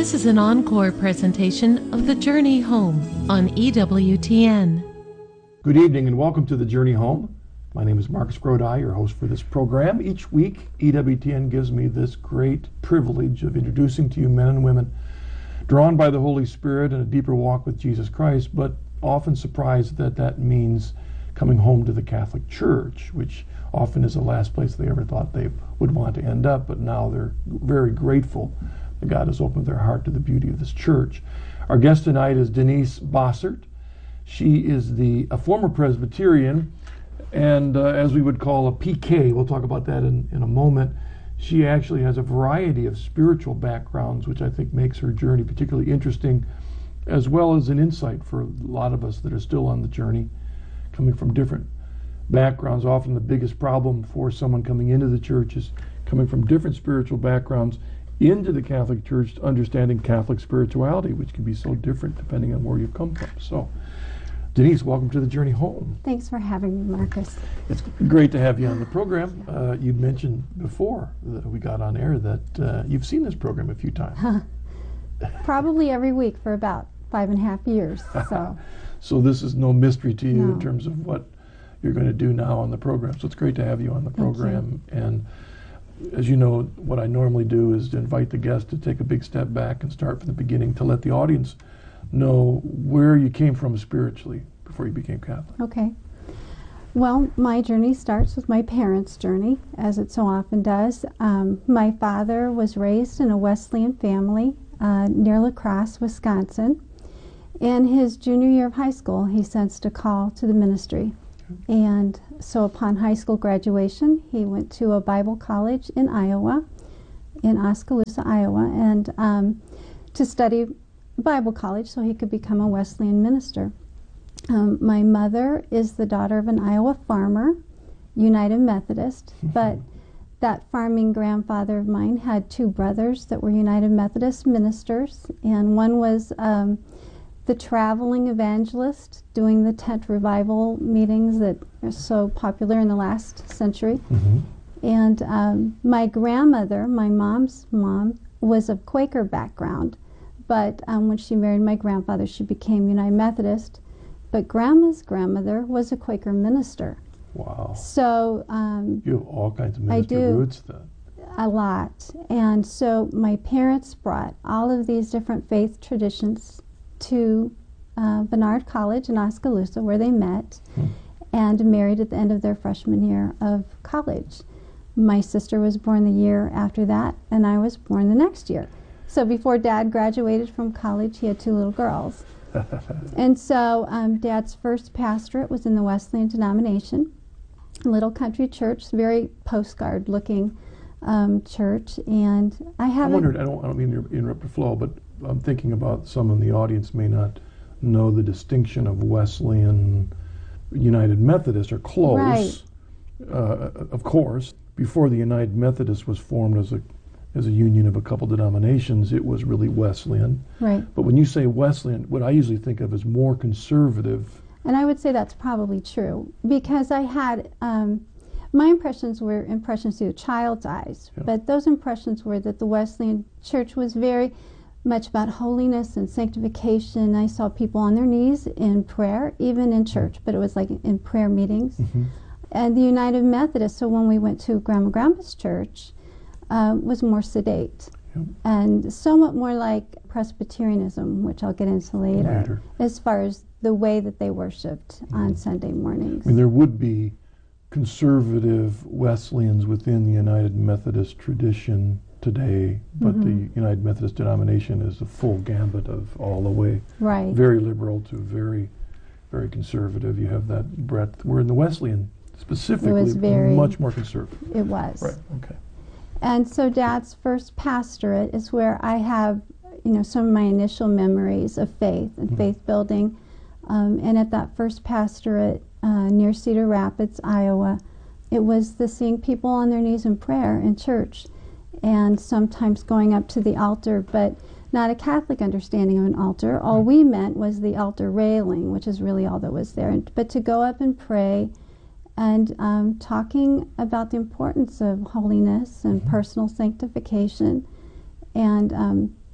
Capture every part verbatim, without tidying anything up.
This is an encore presentation of The Journey Home on E W T N. Good evening and welcome to The Journey Home. My name is Marcus Grodi, your host for this program. Each week, E W T N gives me this great privilege of introducing to you men and women drawn by the Holy Spirit in a deeper walk with Jesus Christ, but often surprised that that means coming home to the Catholic Church, which often is the last place they ever thought they would want to end up, but now they're very grateful that God has opened their heart to the beauty of this church. Our guest tonight is Denise Bossert. She is the a former Presbyterian and uh, as we would call a P K. We'll talk about that in, in a moment. She actually has a variety of spiritual backgrounds, which I think makes her journey particularly interesting, as well as an insight for a lot of us that are still on the journey, coming from different backgrounds. Often the biggest problem for someone coming into the church is coming from different spiritual backgrounds into the Catholic Church, understanding Catholic spirituality, which can be so different depending on where you've come from. So, Denise, welcome to The Journey Home. Thanks for having me, Marcus. It's great to have you on the program. Uh, you mentioned before that we got on air that uh, you've seen this program a few times. Probably every week for about five and a half years. So, so this is no mystery to you No. in terms of what you're going to do now on the program. So it's great to have you on the program. And as you know, what I normally do is to invite the guest to take a big step back and start from the beginning to let the audience know where you came from spiritually before you became Catholic. okay. Well, my journey starts with my parents' journey, as it so often does. Um, my father was raised in a Wesleyan family uh, near La Crosse, Wisconsin. In his junior year of high school, he sensed a call to the ministry. And so upon high school graduation, he went to a Bible college in Iowa, in Oskaloosa, Iowa, and um, to study Bible college so he could become a Wesleyan minister. Um, my mother is the daughter of an Iowa farmer, United Methodist, but that farming grandfather of mine had two brothers that were United Methodist ministers, and one was um, the traveling evangelist doing the tent revival meetings that are so popular in the last century. Mm-hmm. And um, my grandmother, my mom's mom, was of Quaker background, but um, when she married my grandfather, she became United Methodist. But Grandma's grandmother was a Quaker minister. Wow. So um, you have all kinds of I ministry do. roots then. A lot. And so my parents brought all of these different faith traditions to uh, Bernard College in Oskaloosa, where they met, Hmm. and married at the end of their freshman year of college. My sister was born the year after that, and I was born the next year. So before Dad graduated from college, he had two little girls. And so um, Dad's first pastorate was in the Wesleyan denomination, a little country church, very postcard-looking um, church. And I I haven't... wondered, I don't, I don't mean to interrupt the flow, but I'm thinking about some in the audience may not know the distinction of Wesleyan, United Methodist, or close. Right. Uh, of course, before the United Methodist was formed as a as a union of a couple denominations, it was really Wesleyan. Right. But when you say Wesleyan, what I usually think of is more conservative. And I would say that's probably true, because I had, um, my impressions were impressions through a child's eyes, Yeah. but those impressions were that the Wesleyan Church was very much about holiness and sanctification. I saw people on their knees in prayer, even in church, but it was like in prayer meetings. Mm-hmm. And the United Methodist, so when we went to Grandma Grandpa's church, uh, was more sedate. Yep. And somewhat more like Presbyterianism, which I'll get into later, Later. as far as the way that they worshipped on Sunday mornings. I mean, there would be conservative Wesleyans within the United Methodist tradition today, but Mhm. the United Methodist denomination is a full gambit of all the way. Right. Very liberal to very, very conservative. You have that breadth. We're in the Wesleyan specifically very- much more conservative. It was. Right, okay. And so Dad's first pastorate is where I have, you know, some of my initial memories of faith and Mhm. faith building. Um, and at that first pastorate uh, near Cedar Rapids, Iowa, it was the seeing people on their knees in prayer in church, and sometimes going up to the altar, but not a Catholic understanding of an altar. All Right. we meant was the altar railing, which is really all that was there. And, but to go up and pray, and um, talking about the importance of holiness and Mhm. personal sanctification, and um,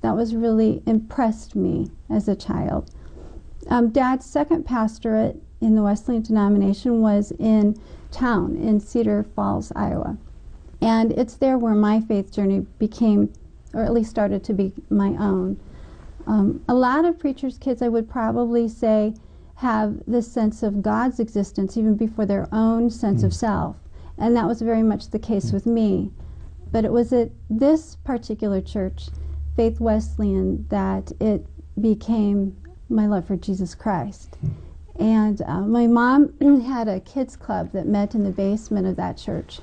That was really impressed me as a child. Um, Dad's second pastorate in the Wesleyan denomination was in town in Cedar Falls, Iowa. And it's there where my faith journey became, or at least started to be my own. Um, a lot of preachers' kids, I would probably say, have this sense of God's existence even before their own sense mm. of self. And that was very much the case mm. with me. But it was at this particular church, Faith Wesleyan, that it became my love for Jesus Christ. Mm. And uh, my mom had a kids club that met in the basement of that church.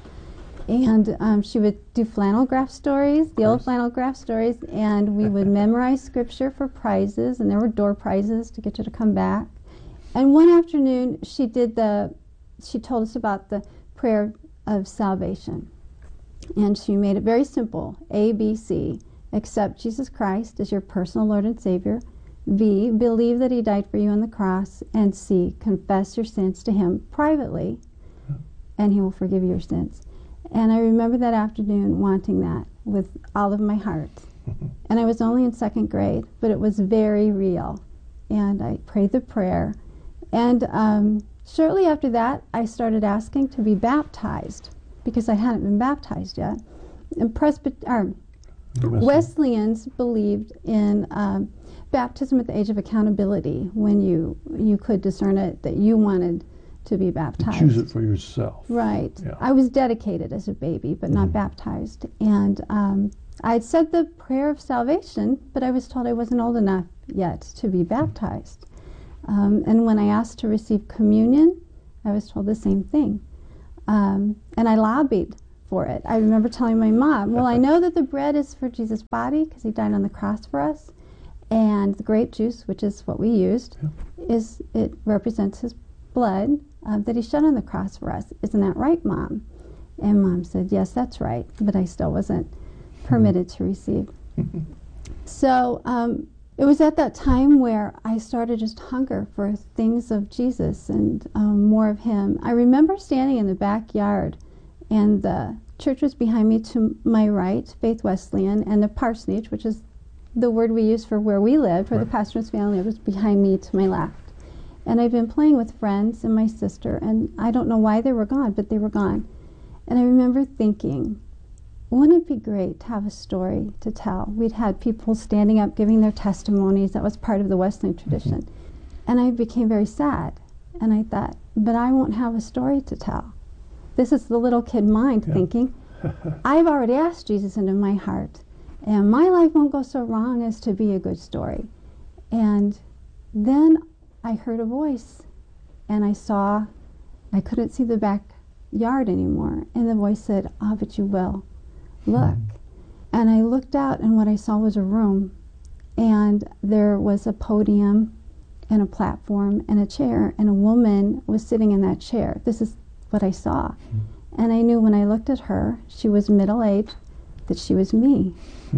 And um, she would do flannel graph stories, the old flannel graph stories, and we would memorize scripture for prizes, and there were door prizes to get you to come back. And one afternoon, she did the, she told us about the prayer of salvation. And she made it very simple, A, B, C. Accept Jesus Christ as your personal Lord and Savior. B, believe that He died for you on the cross. And C, confess your sins to Him privately, and He will forgive your sins. And I remember that afternoon wanting that with all of my heart. And I was only in second grade, but it was very real. And I prayed the prayer. And um, shortly after that, I started asking to be baptized because I hadn't been baptized yet. And Presbyt- or Wesleyans believed in um, baptism at the age of accountability, when you you could discern it that you wanted to be baptized. To choose it for yourself. Right. Yeah. I was dedicated as a baby, but not mm. baptized. And um, I had said the prayer of salvation, but I was told I wasn't old enough yet to be baptized. Um, and when I asked to receive communion, I was told the same thing. Um, and I lobbied for it. I remember telling my mom, well, I know that the bread is for Jesus' body because He died on the cross for us, and the grape juice, which is what we used, yeah. is it represents His blood uh, that He shed on the cross for us. Isn't that right, Mom? And Mom said, yes, that's right, but I still wasn't permitted to receive. So um, it was at that time where I started just hunger for things of Jesus and um, more of Him. I remember standing in the backyard, and the church was behind me to my right, Faith Wesleyan, and the parsonage, which is the word we use for where we lived, where right. the pastor's family lived, was behind me to my left. And I'd been playing with friends and my sister, and I don't know why they were gone, but they were gone. And I remember thinking, wouldn't it be great to have a story to tell? We'd had people standing up giving their testimonies. That was part of the Wesleyan tradition. Mm-hmm. And I became very sad. And I thought, but I won't have a story to tell. This is the little kid mind yeah. thinking, I've already asked Jesus into my heart, and my life won't go so wrong as to be a good story. And then I heard a voice, and I saw, I couldn't see the backyard anymore, and the voice said, ah, but you will. Look. Mm. And I looked out, and what I saw was a room, and there was a podium and a platform and a chair, and a woman was sitting in that chair. This is what I saw. Mm. And I knew when I looked at her, she was middle-aged, that she was me.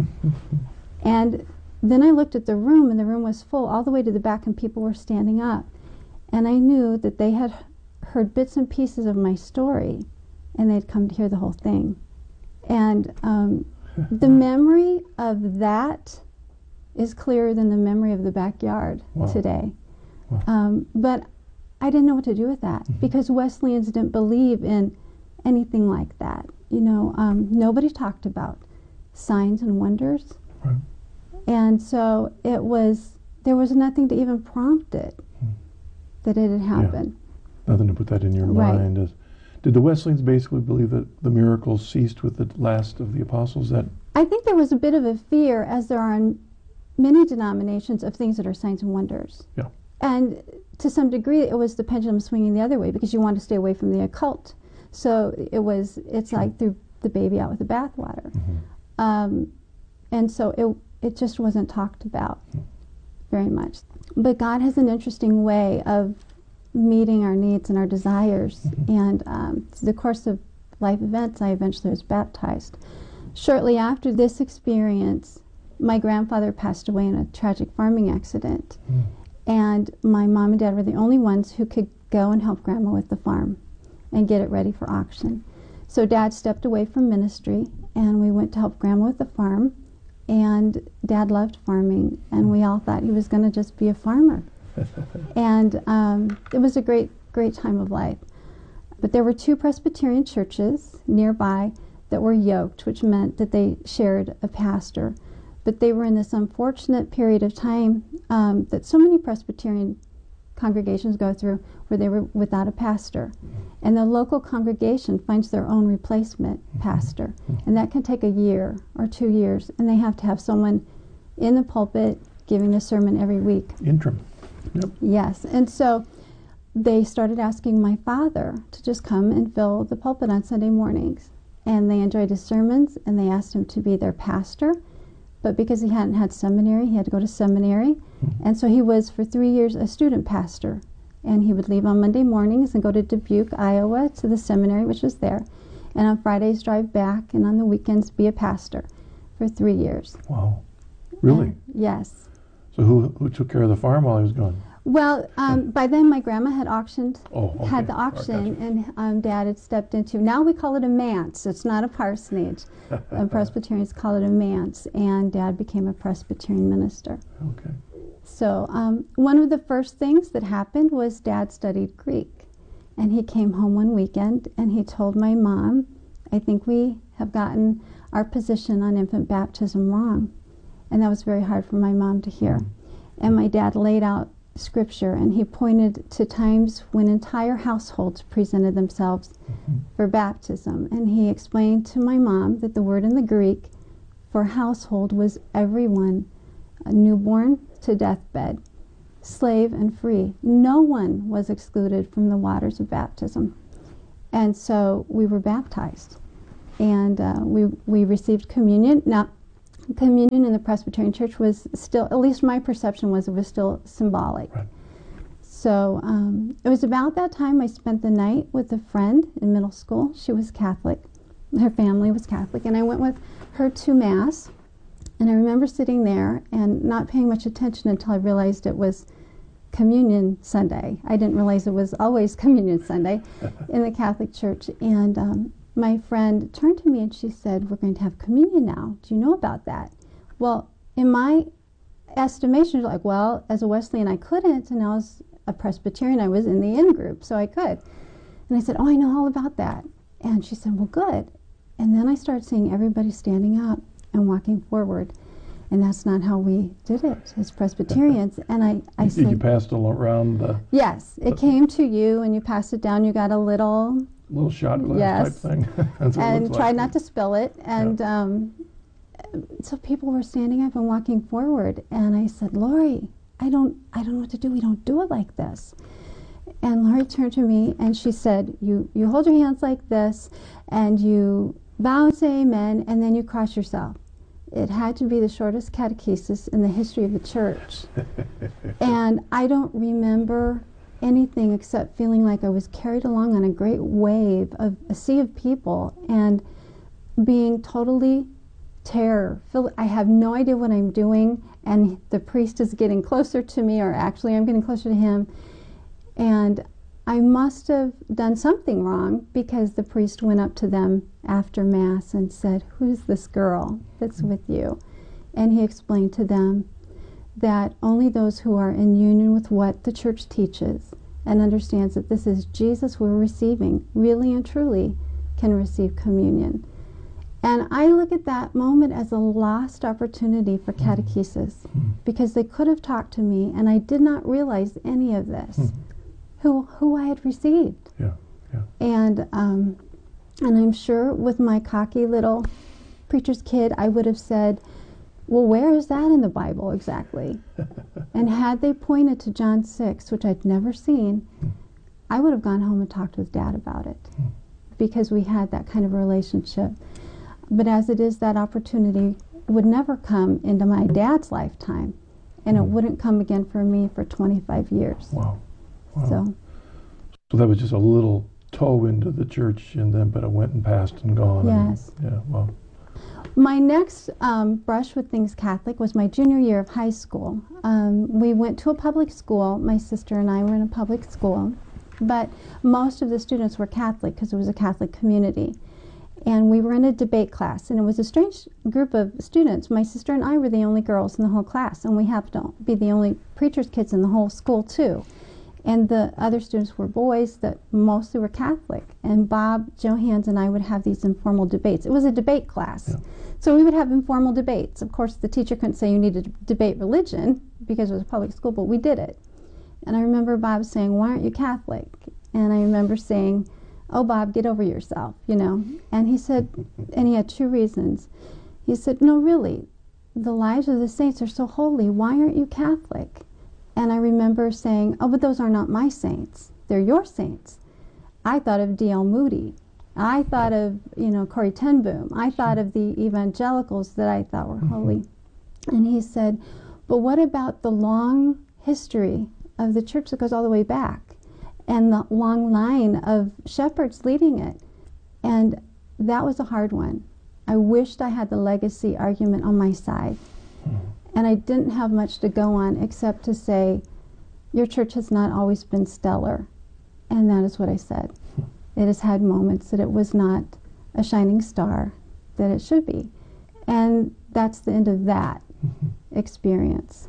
And then I looked at the room, and the room was full all the way to the back, and people were standing up. And I knew that they had heard bits and pieces of my story, and they'd come to hear the whole thing. And um, the memory of that is clearer than the memory of the backyard wow. today. Wow. Um, but I didn't know what to do with that, mm-hmm. because Wesleyans didn't believe in anything like that. You know, um, nobody talked about signs and wonders. Right. And so it was, there was nothing to even prompt it, hmm. that it had happened. Yeah. Nothing to put that in your right. mind. As, did the Wesleyans basically believe that the miracles ceased with the last of the apostles? That I think there was a bit of a fear, as there are in many denominations, of things that are signs and wonders. Yeah. And to some degree, it was the pendulum swinging the other way, because you want to stay away from the occult. So it was, it's sure. like threw the baby out with the bathwater. Mm-hmm. Um, and so it it just wasn't talked about very much. But God has an interesting way of meeting our needs and our desires. Mm-hmm. And um, through the course of life events, I eventually was baptized. Shortly after this experience, my grandfather passed away in a tragic farming accident. Mm. And my mom and dad were the only ones who could go and help Grandma with the farm and get it ready for auction. So Dad stepped away from ministry, and we went to help Grandma with the farm. and Dad loved farming, and we all thought he was going to just be a farmer. And um, it was a great, great time of life. But there were two Presbyterian churches nearby that were yoked, which meant that they shared a pastor. But they were in this unfortunate period of time um, that so many Presbyterian congregations go through, where they were without a pastor. And the local congregation finds their own replacement pastor. And that can take a year or two years. And they have to have someone in the pulpit giving a sermon every week. Interim. Yep. Yes. And so they started asking my father to just come and fill the pulpit on Sunday mornings. And they enjoyed his sermons, and they asked him to be their pastor. But because he hadn't had seminary, he had to go to seminary. Mm-hmm. And so he was, for three years, a student pastor. And he would leave on Monday mornings and go to Dubuque, Iowa, to the seminary, which was there. And on Fridays, drive back, and on the weekends, be a pastor for three years. Wow. Really? And, yes. So who who took care of the farm while he was gone? Well, um, by then my grandma had auctioned, oh, okay. had the auction, gotcha. and um, Dad had stepped into. Now we call it a manse. It's not a parsonage. uh, Presbyterians call it a manse, and Dad became a Presbyterian minister. Okay. So um, one of the first things that happened was Dad studied Greek, and he came home one weekend and he told my mom, "I think we have gotten our position on infant baptism wrong," and that was very hard for my mom to hear. Mm-hmm. And my dad laid out Scripture, and he pointed to times when entire households presented themselves mm-hmm. for baptism. And he explained to my mom that the word in the Greek for household was everyone, a newborn to deathbed, slave and free. No one was excluded from the waters of baptism. And so we were baptized, and uh, we we received communion. Now, communion in the Presbyterian Church was still, at least my perception was, it was still symbolic. Right. So um, it was about that time I spent the night with a friend in middle school. She was Catholic. Her family was Catholic, and I went with her to Mass. And I remember sitting there and not paying much attention until I realized it was Communion Sunday. I didn't realize it was always Communion Sunday in the Catholic Church. And um, my friend turned to me and she said, "We're going to have communion now. Do you know about that?" Well, in my estimation, like, well, as a Wesleyan, I couldn't, and as a Presbyterian, I was in the in group, so I could. And I said, "Oh, I know all about that." And she said, "Well, good." And then I started seeing everybody standing up and walking forward. And that's not how we did it as Presbyterians. And I, I you, said... You passed it around the... Yes, it came to you, and you passed it down. You got a little... little shot glass yes, type thing. That's what it and looks tried like. not to spill it. And yeah. um, so people were standing up and walking forward. And I said, "Lori, I don't, I don't know what to do. We don't do it like this." And Lori turned to me and she said, you, you hold your hands like this, and you bow and say amen, and then you cross yourself. It had to be the shortest catechesis in the history of the church. And I don't remember anything except feeling like I was carried along on a great wave of a sea of people and being totally terror. I have no idea what I'm doing, and the priest is getting closer to me, or actually I'm getting closer to him. And I must have done something wrong, because the priest went up to them after Mass and said, "Who's this girl that's with you?" And he explained to them that only those who are in union with what the church teaches and understands that this is Jesus we're receiving, really and truly, can receive communion. And I look at that moment as a lost opportunity for catechesis, because they could have talked to me and I did not realize any of this. Who, who I had received. Yeah, yeah. And um, and I'm sure with my cocky little preacher's kid, I would have said, "Well, where is that in the Bible exactly?" And had they pointed to John six, which I'd never seen, I would have gone home and talked with Dad about it, because we had that kind of relationship. But as it is, that opportunity would never come into my dad's lifetime, and it wouldn't come again for me for twenty-five years. Wow. Wow. So, so that was just a little toe into the church, and then, but it went and passed and gone. yes. And, yeah, well. My next um, brush with things Catholic was my junior year of high school. Um, we went to a public school. My sister and I were in a public school, but most of the students were Catholic because it was a Catholic community. And we were in a debate class, and it was a strange group of students. My sister and I were the only girls in the whole class, and we happened to be the only preacher's kids in the whole school too. And the other students were boys that mostly were Catholic. And Bob Johans and I would have these informal debates. It was a debate class. Yeah. So we would have informal debates. Of course, the teacher couldn't say you need to debate religion because it was a public school, but we did it. And I remember Bob saying, "Why aren't you Catholic?" And I remember saying, "Oh, Bob, get over yourself," you know. And he said, and he had two reasons. He said, "No, really, the lives of the saints are so holy. Why aren't you Catholic?" And I remember saying, "Oh, but those are not my saints. They're your saints." I thought of D L Moody. I thought of, you know, Corrie ten Boom. I thought of the evangelicals that I thought were holy. And he said, "But what about the long history of the church that goes all the way back? And the long line of shepherds leading it?" And that was a hard one. I wished I had the legacy argument on my side. And I didn't have much to go on except to say, your church has not always been stellar. And that is what I said. It has had moments that it was not a shining star that it should be. And that's the end of that experience.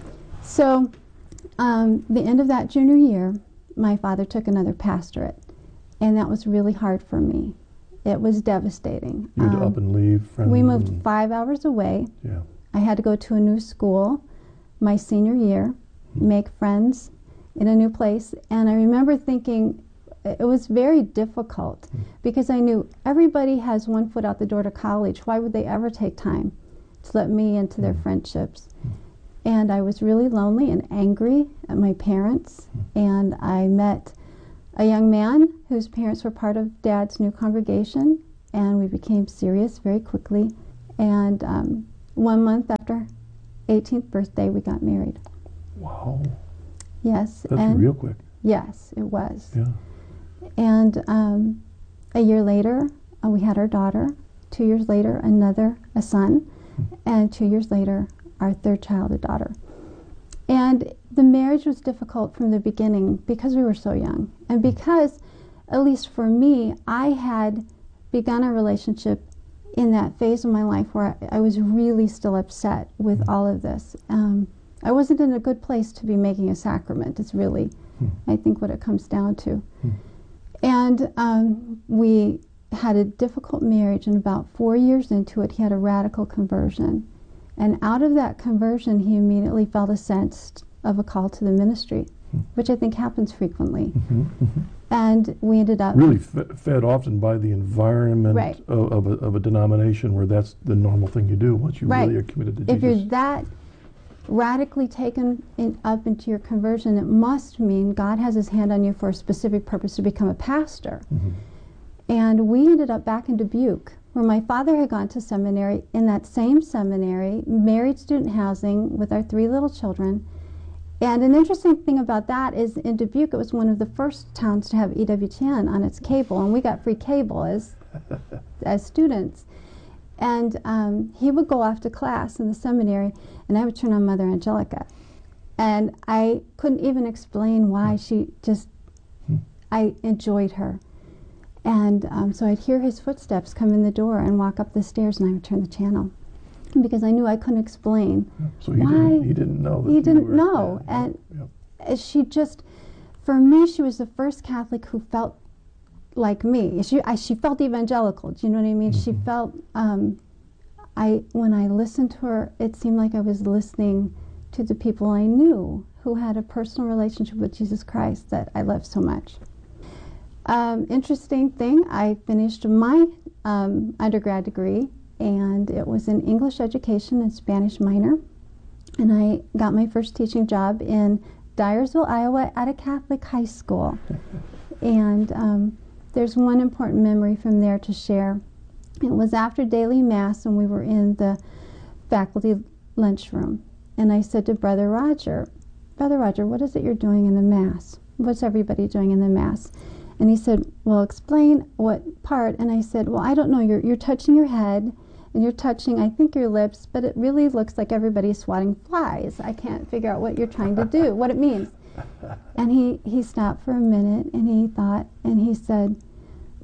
So um, the end of that junior year, my father took another pastorate, and that was really hard for me. It was devastating. You had to Um, up and leave. Friends we moved and- five hours away. Yeah. I had to go to a new school my senior year, make friends in a new place, and I remember thinking it was very difficult because I knew everybody has one foot out the door to college. Why would they ever take time to let me into their friendships? And I was really lonely and angry at my parents, and I met a young man whose parents were part of Dad's new congregation, and we became serious very quickly. And um, one month after eighteenth birthday, we got married. Wow. Yes. That's and real quick. Yes, it was. Yeah. And um, a year later, uh, we had our daughter. Two years later, another, a son. And two years later, our third child, a daughter. And the marriage was difficult from the beginning because we were so young. And because, at least for me, I had begun a relationship in that phase of my life where I, I was really still upset with all of this. Um, I wasn't in a good place to be making a sacrament. It's really, I think, what it comes down to. And um, we had a difficult marriage, and about four years into it, he had a radical conversion. And out of that conversion, he immediately felt a sense of a call to the ministry, which I think happens frequently. Mm-hmm, mm-hmm. And we ended up... Really f- fed often by the environment Right. of, of, a, of a denomination where that's the normal thing you do once you Right. really are committed to If Jesus. you're that radically taken in, up into your conversion, it must mean God has his hand on you for a specific purpose to become a pastor. Mhm. And we ended up back in Dubuque, where my father had gone to seminary, in that same seminary, married student housing with our three little children. And an interesting thing about that is in Dubuque, it was one of the first towns to have E W T N on its cable, and we got free cable as, as students. And um, he would go off to class in the seminary, and I would turn on Mother Angelica. And I couldn't even explain why. She just, I enjoyed her. And um, so I'd hear his footsteps come in the door and walk up the stairs, and I would turn the channel because I knew I couldn't explain. So he why. didn't, he didn't know that He you didn't were- know. yeah, And yeah. she just, for me, she was the first Catholic who felt like me. She, I, she felt evangelical. Do you know what I mean? She felt, um, I when I listened to her, it seemed like I was listening to the people I knew who had a personal relationship with Jesus Christ that I loved so much. Um, interesting thing, I finished my um, undergrad degree, and it was in English education and Spanish minor. And I got my first teaching job in Dyersville, Iowa, at a Catholic high school. And um, there's one important memory from there to share. It was after daily mass, and we were in the faculty lunchroom. And I said to Brother Roger, Brother Roger, what is it you're doing in the mass? What's everybody doing in the mass? And he said, well, explain what part. And I said, well, I don't know. You're, you're touching your head, and you're touching, I think, your lips, but it really looks like everybody's swatting flies. I can't figure out what you're trying to do, what it means. And he, he stopped for a minute, and he thought, and he said,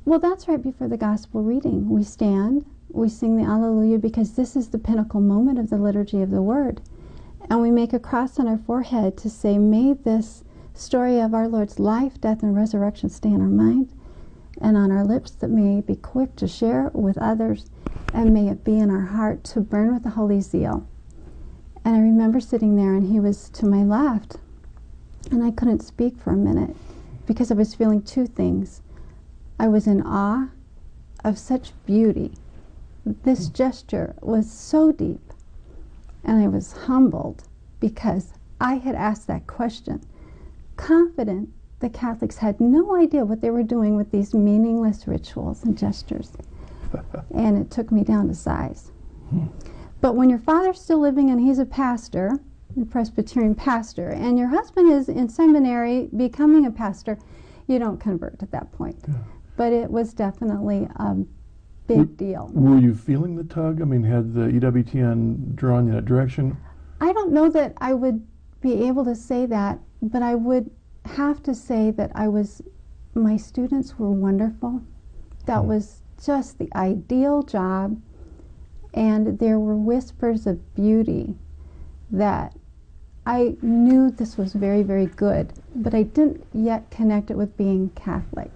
Well, that's right before the gospel reading. We stand, we sing the Alleluia, because this is the pinnacle moment of the liturgy of the Word. And we make a cross on our forehead to say, may this story of our Lord's life, death, and resurrection stay in our mind and on our lips, that may be quick to share with others, and may it be in our heart to burn with the holy zeal. And I remember sitting there, and he was to my left, and I couldn't speak for a minute because I was feeling two things. I was in awe of such beauty. This gesture was so deep, and I was humbled because I had asked that question, confident the Catholics had no idea what they were doing with these meaningless rituals and gestures. And it took me down to size. But when your father's still living and he's a pastor, a Presbyterian pastor, and your husband is in seminary becoming a pastor, you don't convert at that point. Yeah. But it was definitely a big were, deal. Were you feeling the tug? I mean, had the E W T N drawn you in that direction? I don't know that I would be able to say that, but I would have to say that I was, my students were wonderful. That mm. was just the ideal job, and there were whispers of beauty that I knew this was very, very good, but I didn't yet connect it with being Catholic.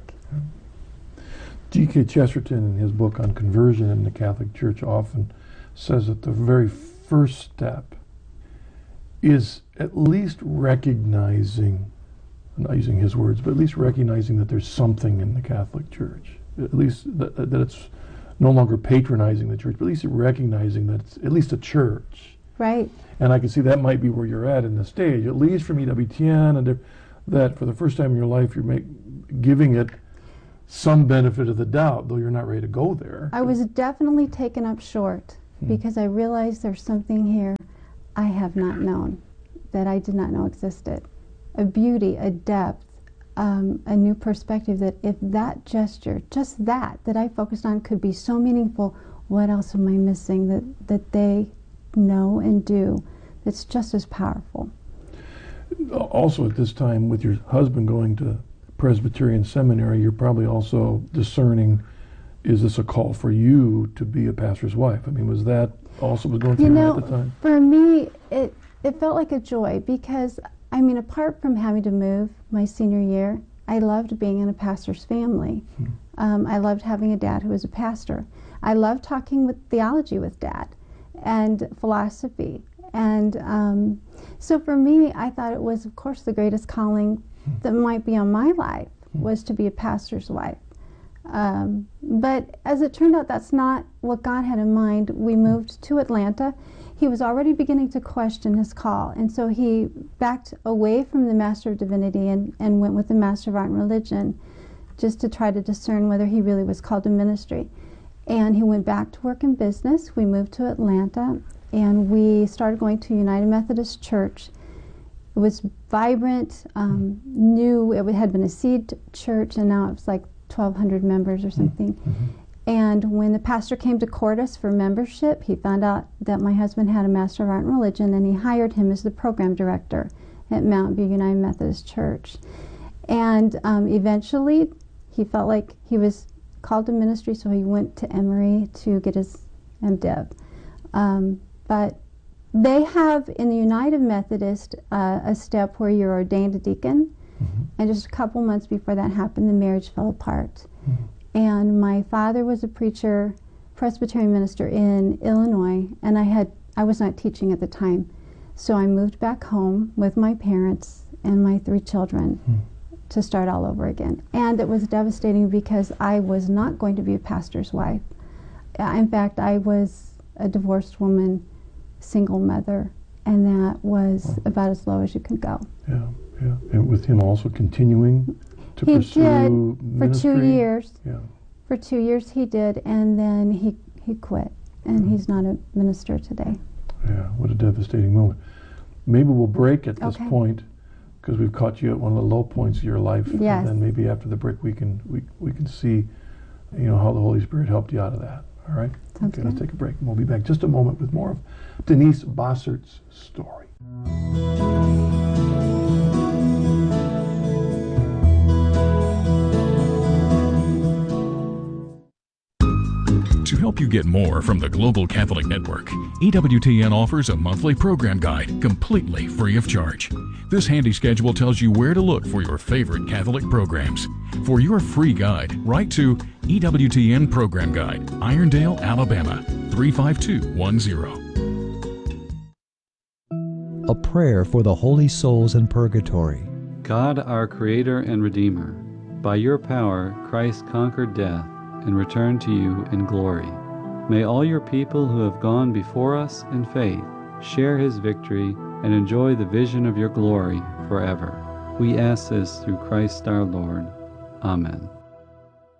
G K Chesterton, in his book on conversion in the Catholic Church, often says that the very first step is at least recognizing, I'm not using his words, but at least recognizing that there's something in the Catholic Church. At least that, that it's no longer patronizing the church, but at least recognizing that it's at least a church. Right. And I can see that might be where you're at in the stage, at least from E W T N, and that for the first time in your life you're make, giving it some benefit of the doubt, though you're not ready to go there. I was definitely taken up short hmm. because I realized there's something here I have not known, that I did not know existed. A beauty, a depth, um, a new perspective, that if that gesture, just that, that I focused on could be so meaningful, what else am I missing that, that they know and do that's just as powerful? Also at this time, with your husband going to Presbyterian seminary, you're probably also discerning, is this a call for you to be a pastor's wife? I mean, was that also was going through you your know, mind at the time? For me, it, it felt like a joy because, I mean, apart from having to move my senior year, I loved being in a pastor's family. Hmm. Um, I loved having a dad who was a pastor. I loved talking with theology with dad and philosophy. And um, so for me, I thought it was, of course, the greatest calling that might be on my life was to be a pastor's wife. Um, but as it turned out, that's not what God had in mind. We moved to Atlanta. He was already beginning to question his call, and so he backed away from the Master of Divinity and, and went with the Master of Art and Religion just to try to discern whether he really was called to ministry. And he went back to work in business. We moved to Atlanta, and we started going to United Methodist Church. It was vibrant, um, new. It had been a seed church, and now it's like twelve hundred members or something. Mm-hmm. And when the pastor came to court us for membership, he found out that my husband had a Master of Art and Religion, and he hired him as the program director at Mountain View United Methodist Church. And um, eventually, he felt like he was called to ministry, so he went to Emory to get his MDiv. Um, but they have in the United Methodist uh, a step where you're ordained a deacon, mm-hmm. and just a couple months before that happened, the marriage fell apart. Mm-hmm. And my father was a preacher, Presbyterian minister in Illinois, and I had I was not teaching at the time, so I moved back home with my parents and my three children mm-hmm. to start all over again. And it was devastating because I was not going to be a pastor's wife. In fact, I was a divorced woman, single mother, and that was oh. about as low as you could go. Yeah, yeah. And with him also continuing to he pursue did ministry? for two years. Yeah. For two years he did, and then he he quit, and mm-hmm. he's not a minister today. Yeah, what a devastating moment. Maybe we'll break at this okay. point because we've caught you at one of the low points of your life. Yes. And then maybe after the break we can we we can see, you know, how the Holy Spirit helped you out of that. All right? Sounds okay, good. Let's take a break. And we'll be back just a moment with more of Denise Bossert's story. help you get more from the Global Catholic Network, E W T N offers a monthly program guide completely free of charge. This handy schedule tells you where to look for your favorite Catholic programs. For your free guide, write to E W T N Program Guide, Irondale, Alabama, three five two one zero. A prayer for the holy souls in purgatory. God, our Creator and Redeemer, by your power Christ conquered death and returned to you in glory. May all your people who have gone before us in faith share his victory and enjoy the vision of your glory forever. We ask this through Christ our Lord. Amen.